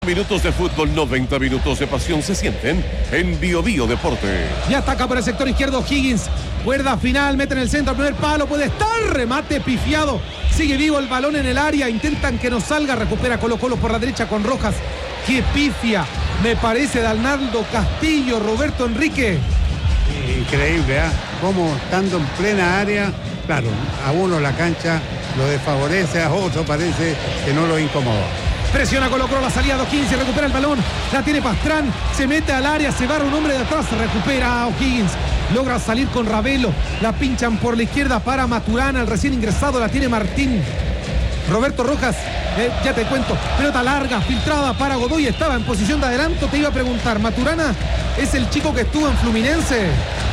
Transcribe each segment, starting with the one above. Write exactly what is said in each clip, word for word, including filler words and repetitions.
Minutos de fútbol, noventa minutos de pasión se sienten en Bio Bio Deporte. Y ataca por el sector izquierdo Higgins. Cuerda final, mete en el centro, primer palo, puede estar, remate pifiado. Sigue vivo el balón en el área, intentan que no salga, recupera Colo Colo por la derecha con Rojas. Qué pifia, me parece, de Arnaldo Castillo, Roberto Enrique. Increíble, ¿eh? Como estando en plena área, claro, a uno la cancha lo desfavorece, a otro parece que no lo incomoda. Presiona Colo Colo la salida de O'Higgins, recupera el balón, la tiene Pastrán, se mete al área, se barra un hombre de atrás, recupera a O'Higgins, logra salir con Ravelo, la pinchan por la izquierda para Maturana, el recién ingresado la tiene Martín. Roberto Rojas, eh, ya te cuento, pelota larga, filtrada para Godoy, estaba en posición de adelanto, te iba a preguntar, ¿Maturana es el chico que estuvo en Fluminense?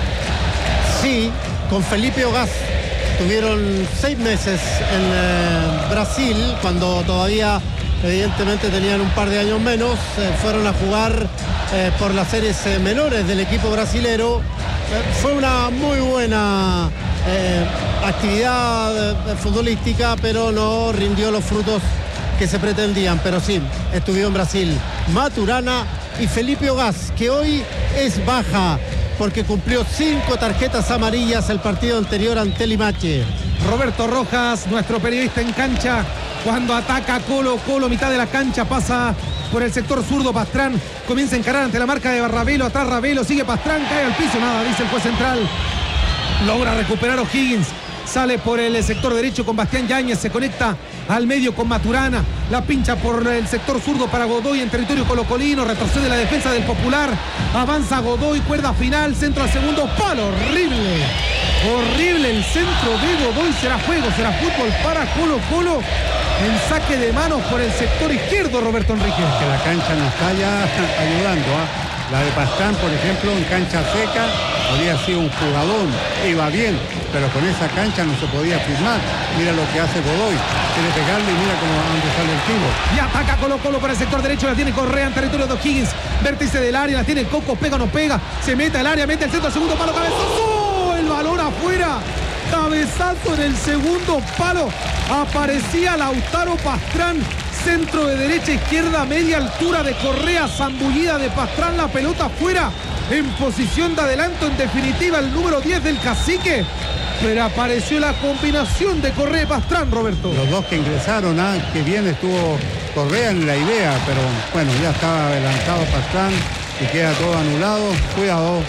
Sí, con Felipe Ogaz. Tuvieron seis meses en eh, Brasil, cuando todavía evidentemente tenían un par de años menos, eh, fueron a jugar eh, por las series eh, menores del equipo brasilero. Eh, fue una muy buena eh, actividad eh, futbolística, pero no rindió los frutos que se pretendían. Pero sí, estuvieron en Brasil Maturana y Felipe Ogaz, que hoy es baja porque cumplió cinco tarjetas amarillas el partido anterior ante Limache. Roberto Rojas, nuestro periodista en cancha, cuando ataca Colo Colo, mitad de la cancha, pasa por el sector zurdo Pastrán, comienza a encarar ante la marca de Ravelo, atrás Ravelo, sigue Pastrán, cae al piso, nada, dice el juez central. Logra recuperar O'Higgins, sale por el sector derecho con Bastián Yáñez, se conecta al medio con Maturana, la pincha por el sector zurdo para Godoy en territorio colocolino, retrocede la defensa del Popular, avanza Godoy, cuerda final, centro al segundo palo, horrible, horrible el centro de Godoy, será juego, será fútbol para Colo Colo en saque de manos por el sector izquierdo, Roberto Enrique. Que la cancha nos está ya ayudando, ¿eh? La de Pastrán, por ejemplo, en cancha seca, habría sido un jugador, iba bien, pero con esa cancha no se podía firmar. Mira lo que hace Godoy, quiere pegarle y mira cómo dónde sale el tiro. Y ataca Colo Colo por el sector derecho, la tiene Correa en territorio de O'Higgins, vértice del área, la tiene Coco, pega o no pega, se mete al área, mete el centro al segundo palo, cabezazo, el balón afuera. Cabezazo en el segundo palo, aparecía Lautaro Pastrán, centro de derecha, izquierda, media altura de Correa, zambullida de Pastrán, la pelota afuera, en posición de adelanto, en definitiva el número diez del Cacique, pero apareció la combinación de Correa y Pastrán, Roberto. Los dos que ingresaron, ah, que bien estuvo Correa en la idea, pero bueno, ya estaba adelantado Pastrán y queda todo anulado, cuidado.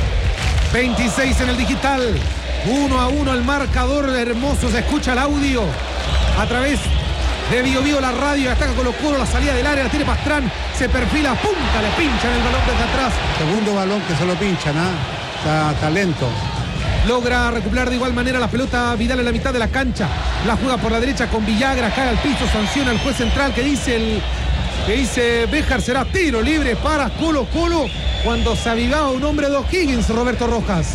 veintiséis en el digital. Uno a uno el marcador, hermoso, se escucha el audio a través de Bio Bio, la radio, ataca Colo Colo, la salida del área, la tiene Pastrán, se perfila, punta, le pinchan el balón desde atrás. Segundo balón que se lo pinchan, ¿ah? Está, está lento. Logra recuperar de igual manera la pelota Vidal en la mitad de la cancha, la juega por la derecha con Villagra, cae al piso, sanciona el juez central que dice el que dice Béjar, será tiro libre para Colo Colo cuando se avivaba un hombre de O'Higgins, Roberto Rojas.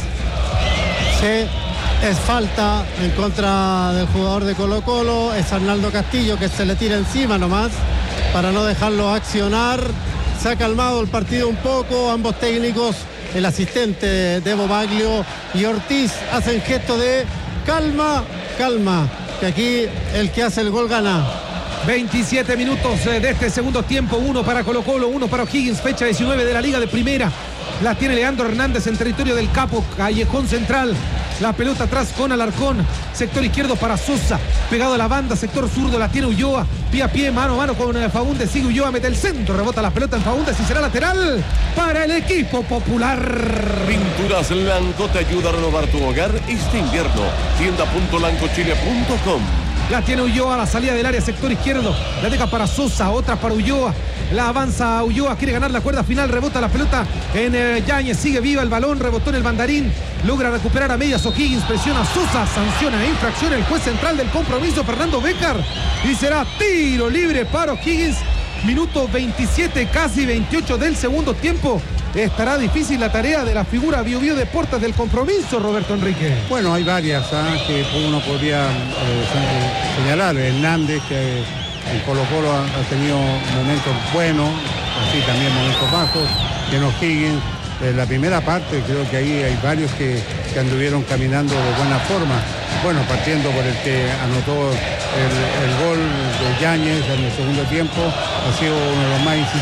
Sí, es falta en contra del jugador de Colo Colo, es Arnaldo Castillo que se le tira encima nomás para no dejarlo accionar. Se ha calmado el partido un poco, ambos técnicos, el asistente Debo Baglio y Ortiz, hacen gesto de calma, calma, que aquí el que hace el gol gana. veintisiete minutos de este segundo tiempo, uno para Colo Colo, uno para O'Higgins, fecha diecinueve de la Liga de Primera. La tiene Leandro Hernández en territorio del Capo, callejón central. La pelota atrás con Alarcón, sector izquierdo para Sosa, pegado a la banda, sector zurdo, la tiene Ulloa, pie a pie, mano a mano con Faúndez, sigue Ulloa, mete el centro, rebota la pelota en Faúndez y será lateral para el equipo Popular. Pinturas Lanco te ayuda a renovar tu hogar este invierno. tienda punto lanco chile punto com. La tiene Ulloa a la salida del área, sector izquierdo, la deja para Sosa, otra para Ulloa, la avanza Ulloa, quiere ganar la cuerda final, rebota la pelota en eh, Yáñez, sigue viva el balón, rebotó en el mandarín, logra recuperar a medias O'Higgins, presiona a Sosa, sanciona infracción el juez central del compromiso, Fernando Béjar, y será tiro libre para O'Higgins. Minuto veintisiete, casi veintiocho del segundo tiempo. Estará difícil la tarea de la figura Bio Bio Deportes del compromiso, Roberto Enrique. Bueno, hay varias ¿ah? que uno podría eh, señalar. Hernández, que en Colo Colo ha, ha tenido momentos buenos, así también momentos bajos. En O'Higgins, en la primera parte, creo que ahí hay varios que, que anduvieron caminando de buena forma. Bueno, partiendo por el que anotó el, el gol de Yáñez en el segundo tiempo ha sido uno de los más incisivos.